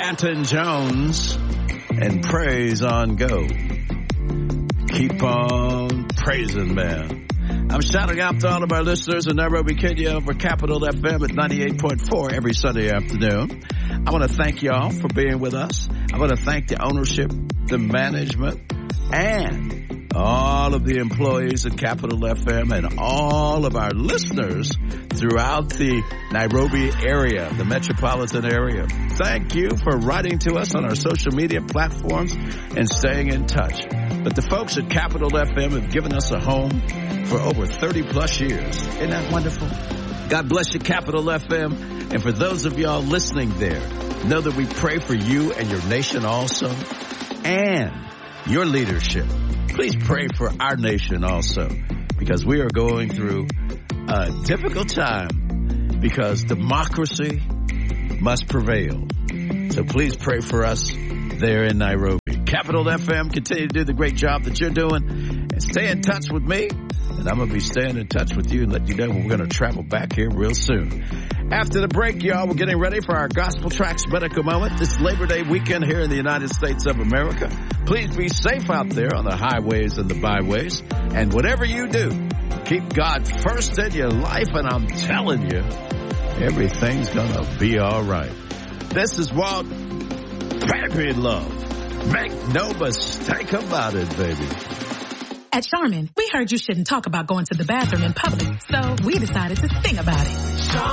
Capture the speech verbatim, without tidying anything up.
Danton Jones and Praise on Go. Keep on praising, man. I'm shouting out to all of our listeners in Nairobi, Kenya over Capital F M at ninety-eight point four every Sunday afternoon. I want to thank y'all for being with us. I want to thank the ownership, the management, and all of the employees at Capital F M and all of our listeners throughout the Nairobi area, the metropolitan area. Thank you for writing to us on our social media platforms and staying in touch. But the folks at Capital F M have given us a home for over thirty plus years. Isn't that wonderful? God bless you, Capital F M. And for those of y'all listening there, know that we pray for you and your nation also, and your leadership. Please pray for our nation also, because we are going through a difficult time because democracy must prevail. So please pray for us there in Nairobi. Capital F M, continue to do the great job that you're doing, and stay in touch with me, and I'm going to be staying in touch with you and let you know when we're going to travel back here real soon. After the break, y'all, we're getting ready for our Gospel Tracks Medical Moment this Labor Day weekend here in the United States of America. Please be safe out there on the highways and the byways. And whatever you do, keep God first in your life, and I'm telling you, everything's going to be all right. This is Walt. Baby love. Make no mistake about it, baby. At Charmin, we heard you shouldn't talk about going to the bathroom in public, so we decided to sing about it.